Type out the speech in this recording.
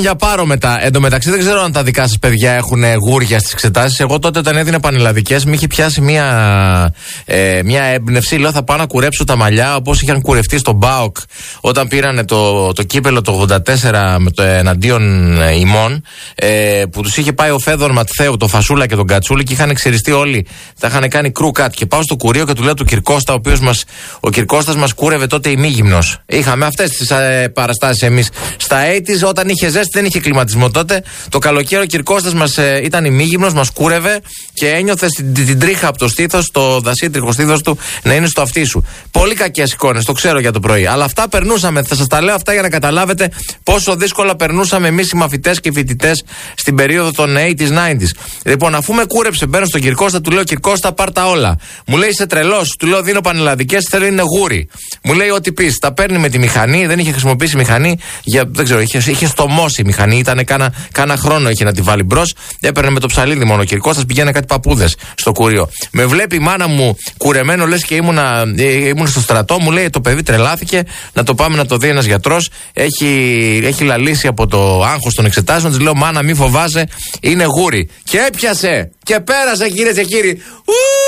Για πάρω μετά. Εν τω μεταξύ, δεν ξέρω αν τα δικά σας παιδιά έχουν γούρια στις εξετάσεις. Εγώ τότε, όταν έδινα πανελλαδικές, με είχε πιάσει μια έμπνευση. Λέω, θα πάω να κουρέψω τα μαλλιά όπως είχαν κουρευτεί στον ΠΑΟΚ όταν πήρανε το κύπελο το 84 με το εναντίον ημών. Που τους είχε πάει ο Φέδων Ματθαίου, το Φασούλα και τον Κατσούλη και είχαν εξαιριστεί όλοι. Τα είχαν κάνει crew cut. Και πάω στο κουρείο και του λέω του Κυρκώστα, ο Κυρκώστας μας κούρευε τότε ημίγυμνος. Είχαμε αυτές τις παραστάσεις εμείς στα 80's, όταν είχε ζέστη. Δεν είχε κλιματισμό τότε. Το καλοκαίρι ο Κυρκώστας μας ήταν ημίγυμνος, μας κούρευε και ένιωθε την τρίχα από το στήθος, το δασίτριχο στήθος του να είναι στο αυτί σου. Πολύ κακές εικόνες, το ξέρω για το πρωί. Αλλά αυτά περνούσαμε. Θα σας τα λέω αυτά για να καταλάβετε πόσο δύσκολα περνούσαμε εμείς οι μαθητές και οι φοιτητές στην περίοδο των 80's, 90's. Λοιπόν, αφού με κούρεψε, μπαίνω στον Κυρκώστα, του λέω Κυρκώστα, πάρ' τα όλα. Μου λέει είσαι τρελός, του λέω δίνω πανελλαδικές, θέλω είναι γούρι. Μου λέει ό,τι πεις. Τα παίρνει με τη μηχανή, δεν είχε χρησιμοποιήσει μηχανή, δεν ξέρω, είχε στομώσει η μηχανή, ήταν κάνα χρόνο είχε να τη βάλει μπρος. Έπαιρνε με το ψαλίδι μόνο ο Κυρκώστας, πηγαίνε κάτι παππούδες στο κουρείο. Με βλέπει η μάνα μου κουρεμένο, λες και ήμουν στο στρατό, μου λέει το παιδί τρελάθηκε, να το πάμε να το δει ένας γιατρός. Έχει λαλήσει από το άγχος των εξετάσεων. Της λέω μάνα, μη φοβάσαι, είναι γούρι. Και έπιασε και πέρασε, κυρίες και κύριοι.